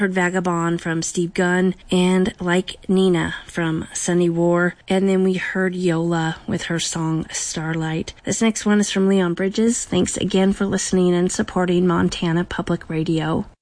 Heard Vagabond from Steve Gunn and Like Nina from Sunny War. And then we heard Yola with her song Starlight. This next one is from Leon Bridges. Thanks again for listening and supporting Montana Public Radio.